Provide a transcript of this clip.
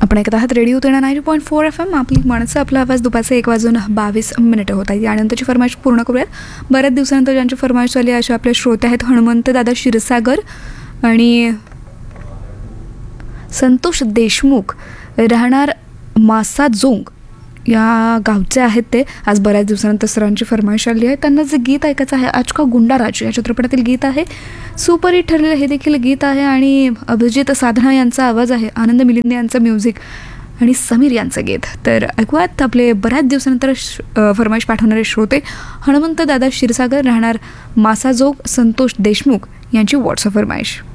आपण ऐकत आहात रेडिओ तेणा 90.4 FM. आपली माणसं, आपला आवाज. दुपारचे 1:22 होत आहे. यानंतरची फरमाईश पूर्ण करूयात. बऱ्याच दिवसानंतर ज्यांची फरमाईश झाली असे आपले श्रोते आहेत हनुमंत दादा क्षीरसागर आणि संतोष देशमुख, राहणार मासाजोंग या गावचे आहेत ते. आज बऱ्याच दिवसानंतर सरांची फरमाईश आली आहे. त्यांना जे गीत ऐकायचं आहे आज का गुंडाराज या चित्रपटातील गीत आहे. सुपर हिट ठरलेलं हे देखील गीत आहे आणि अभिजित साधना यांचा आवाज आहे, आनंद मिलिंदे यांचं म्युझिक आणि समीर यांचं गीत. तर ऐकूयात आपले बऱ्याच दिवसानंतर फरमाईश पाठवणारे श्रोते हनुमंत दादा क्षीरसागर, राहणार मासाजोग, संतोष देशमुख यांची व्हॉट्सअप फरमाईश.